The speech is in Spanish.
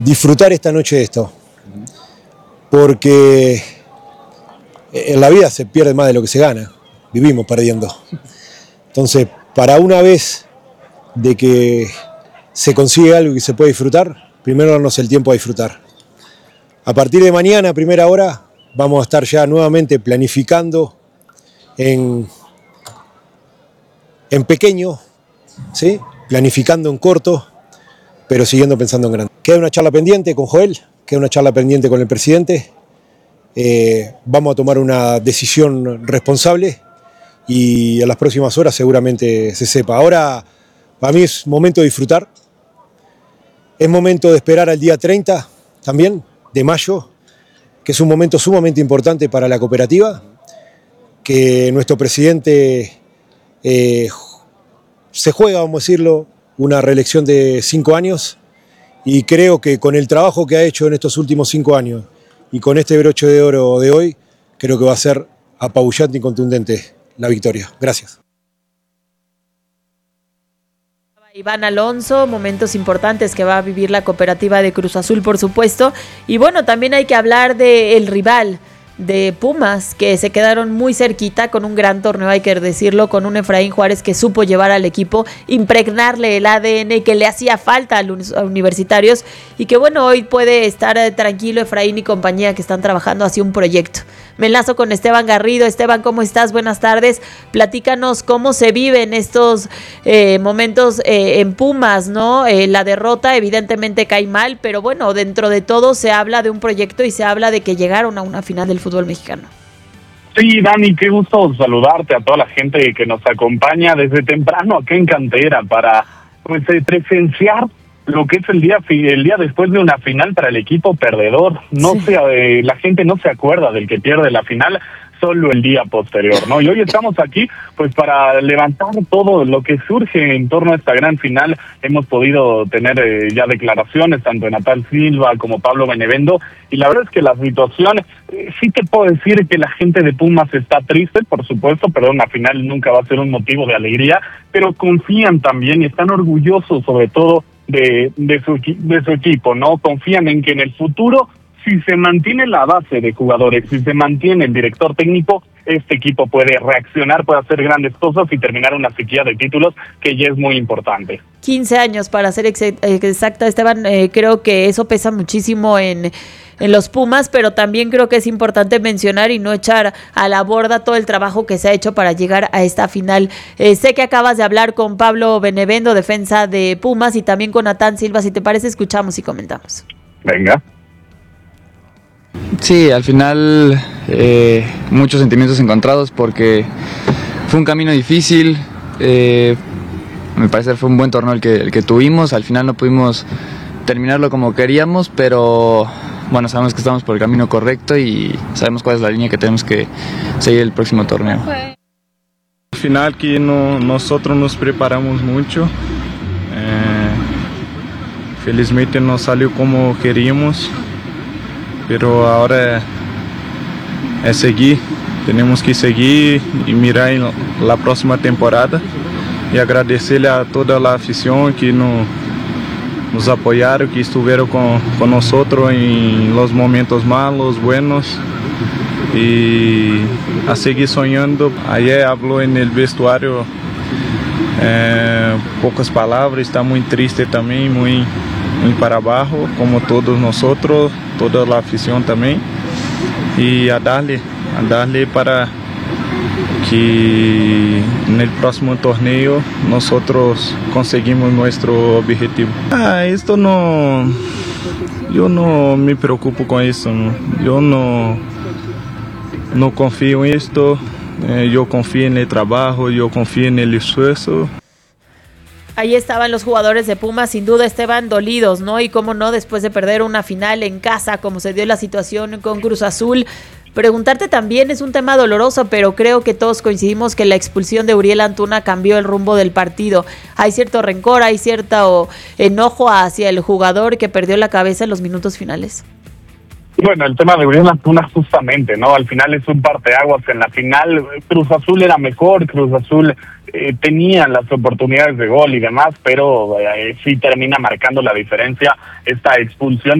disfrutar esta noche de esto, porque en la vida se pierde más de lo que se gana, vivimos perdiendo. Entonces, para una vez de que se consigue algo y se puede disfrutar, primero darnos el tiempo a disfrutar. A partir de mañana, primera hora, vamos a estar ya nuevamente planificando en pequeño, ¿sí? Planificando en corto, pero siguiendo pensando en grande. Queda una charla pendiente con Joel, queda una charla pendiente con el presidente. Vamos a tomar una decisión responsable y en las próximas horas seguramente se sepa. Ahora, para mí es momento de disfrutar. Es momento de esperar al día 30 también, de mayo, que es un momento sumamente importante para la cooperativa, que nuestro presidente se juega, vamos a decirlo, una reelección de 5 años y creo que con el trabajo que ha hecho en estos últimos 5 años y con este broche de oro de hoy, creo que va a ser apabullante y contundente la victoria. Gracias. Iván Alonso, momentos importantes que va a vivir la cooperativa de Cruz Azul, por supuesto. Y bueno, también hay que hablar del rival de Pumas, que se quedaron muy cerquita con un gran torneo, hay que decirlo, con un Efraín Juárez que supo llevar al equipo, impregnarle el ADN que le hacía falta a los universitarios y que bueno, hoy puede estar tranquilo Efraín y compañía que están trabajando hacia un proyecto. Me enlazo con Esteban Garrido. Esteban, ¿cómo estás? Buenas tardes. Platícanos cómo se viven estos momentos en Pumas, ¿no? La derrota evidentemente cae mal, pero bueno, dentro de todo se habla de un proyecto y se habla de que llegaron a una final del fútbol mexicano. Sí, Dani, qué gusto saludarte a toda la gente que nos acompaña desde temprano aquí en Cantera para presenciar lo que es el día después de una final para el equipo perdedor. No Sí. La gente no se acuerda del que pierde la final, solo el día posterior, ¿no? Y hoy estamos aquí pues para levantar todo lo que surge en torno a esta gran final. Hemos podido tener ya declaraciones tanto de Natal Silva como Pablo Benevendo, y la verdad es que la situación, sí te puedo decir que la gente de Pumas está triste, por supuesto, pero una final nunca va a ser un motivo de alegría, pero confían también y están orgullosos sobre todo de su equipo, ¿no? Confían en que en el futuro, si se mantiene la base de jugadores, si se mantiene el director técnico, este equipo puede reaccionar, puede hacer grandes cosas y terminar una sequía de títulos que ya es muy importante. 15 años para ser exacta, Esteban, creo que eso pesa muchísimo en los Pumas, pero también creo que es importante mencionar y no echar a la borda todo el trabajo que se ha hecho para llegar a esta final. Sé que acabas de hablar con Pablo Benevendo, defensa de Pumas, y también con Natán Silva. Si te parece, escuchamos y comentamos. Venga. Sí, al final muchos sentimientos encontrados porque fue un camino difícil. Me parece que fue un buen torneo el que tuvimos. Al final no pudimos terminarlo como queríamos, pero bueno, sabemos que estamos por el camino correcto y sabemos cuál es la línea que tenemos que seguir el próximo torneo. Al final que nosotros nos preparamos mucho. Felizmente no salió como queríamos, pero ahora es seguir. Tenemos que seguir y mirar en la próxima temporada y agradecerle a toda la afición que nos apoyaron, que estuvieron con nosotros en los momentos malos, buenos, y a seguir soñando. Ayer habló en el vestuario pocas palabras, está muy triste también, muy para abajo, como todos nosotros, toda la afición también, y a darle para que en el próximo torneo nosotros conseguimos nuestro objetivo. Yo no me preocupo con eso, ¿no? Yo no confío en esto, yo confío en el trabajo, yo confío en el esfuerzo. Ahí estaban los jugadores de Pumas, sin duda, Esteban, dolidos, ¿no? Y cómo no, después de perder una final en casa, como se dio la situación con Cruz Azul. Preguntarte también, es un tema doloroso, pero creo que todos coincidimos que la expulsión de Uriel Antuna cambió el rumbo del partido. Hay cierto rencor, hay cierto enojo hacia el jugador que perdió la cabeza en los minutos finales. Bueno, el tema de Uriel Antuna justamente, ¿no? Al final es un parteaguas. En la final Cruz Azul era mejor, Cruz Azul tenía las oportunidades de gol y demás, pero sí termina marcando la diferencia esta expulsión